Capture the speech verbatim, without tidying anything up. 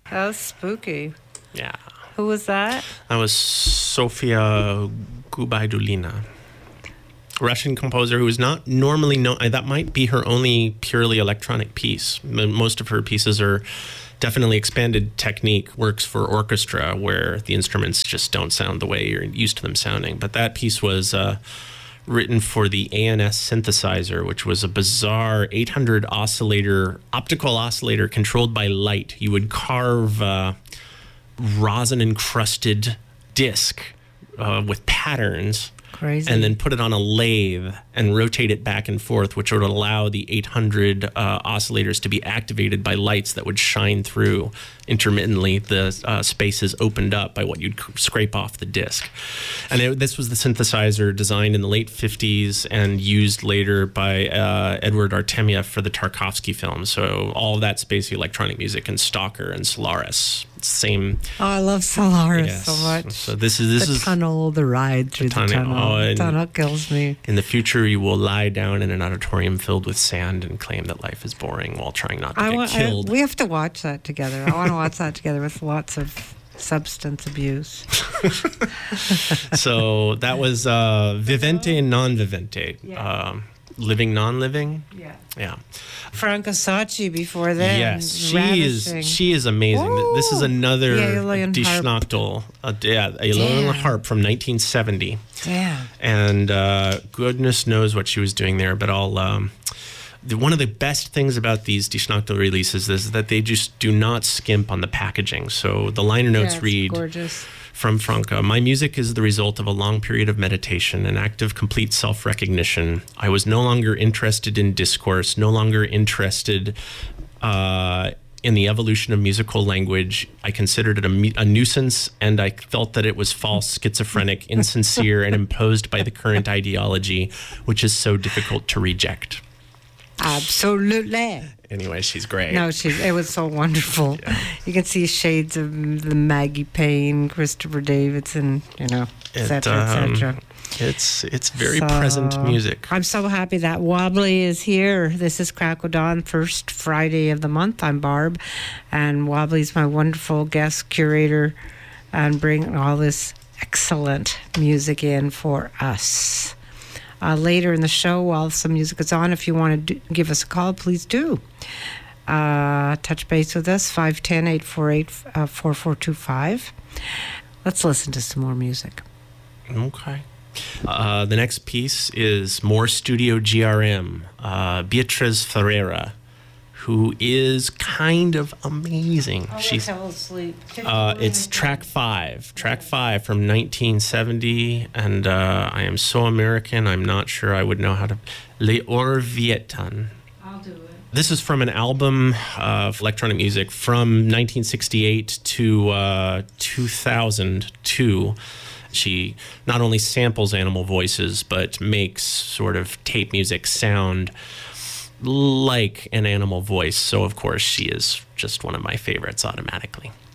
That was spooky. Yeah. Who was that? That was Sofia Gubaidulina, Russian composer who is not normally known. That might be her only purely electronic piece. Most of her pieces are definitely expanded technique works for orchestra where the instruments just don't sound the way you're used to them sounding. But that piece was uh, written for the A N S synthesizer, which was a bizarre eight hundred oscillator, optical oscillator controlled by light. You would carve uh, rosin-encrusted disc uh, with patterns. Crazy. And then put it on a lathe and rotate it back and forth, which would allow the eight hundred uh, oscillators to be activated by lights that would shine through intermittently. The uh, spaces opened up by what you'd scrape off the disc. And it, this was the synthesizer designed in the late fifties and used later by uh, Edward Artemiev for the Tarkovsky films. So all of that spacey electronic music and Stalker and Solaris. Same. Oh, I love Solaris yes. so much. So this is this the is tunnel, the ride through the, tunnel. tunnel. Oh, the and tunnel kills me. In the future, you will lie down in an auditorium filled with sand and claim that life is boring while trying not to I get want, killed. I, we have to watch that together. I want to watch that together with lots of substance abuse. So that was uh, Vivente and Non-Vivente. Yeah. Um, living, non-living. Yeah. Yeah. Franca Sacchi before then. Yes, she ravishing. is. She is amazing. Ooh, This is another the Alien Die harp. Schnachtel, uh, yeah, Alien Damn. harp from nineteen seventy. Damn. And uh, goodness knows what she was doing there. But I'll. Um, the, one of the best things about these Die Schnachtel releases is that they just do not skimp on the packaging. So the liner notes Yeah, it's read. gorgeous. From Franca, my music is the result of a long period of meditation, an act of complete self-recognition. I was no longer interested in discourse, no longer interested uh, in the evolution of musical language. I considered it a, mu- a nuisance, and I felt that it was false, schizophrenic, insincere, and imposed by the current ideology, which is so difficult to reject. Absolutely. Anyway, she's great. No, she's, it was so wonderful. Yeah. You can see shades of the Maggie Payne, Christopher Davidson, you know, et It, cetera, et cetera. um, It's it's very So, present music. I'm so happy that Wobbly is here. This is Crackle Dawn, first Friday of the month. I'm Barb, and Wobbly's my wonderful guest curator and bringing all this excellent music in for us. Uh, later in the show, while some music is on, if you want to do, give us a call, please do. Uh, touch base with us, five one zero, eight four eight, four four two five. Let's listen to some more music. Okay. Uh, the next piece is more Studio G R M, uh, Beatriz Ferreira, who is kind of amazing. She's asleep. uh, it's track five, track five from nineteen seventy, and uh, I am so American, I'm not sure I would know how to. Le Orvietan. I'll do it. This is from an album of electronic music from nineteen sixty-eight to uh, two thousand two. She not only samples animal voices, but makes sort of tape music sound like an animal voice. So, of course, she is just one of my favorites automatically.